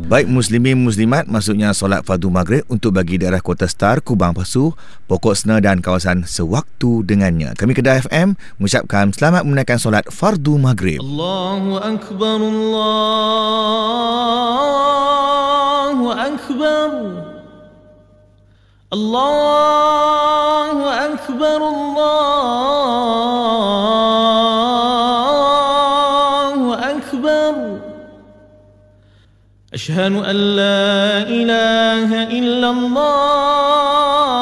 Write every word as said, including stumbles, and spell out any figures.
Baik muslimin muslimat, maksudnya solat fardu maghrib untuk bagi daerah Kota Star, Kubang Pasu, Pokok Sena dan kawasan sewaktu dengannya. Kami Kedah F M mengucapkan selamat menunaikan solat fardu maghrib. Allahu Akbar, Allahu Akbar, Allahu Akbar, Allahu Akbar. Ashhadu an la ilaha illallah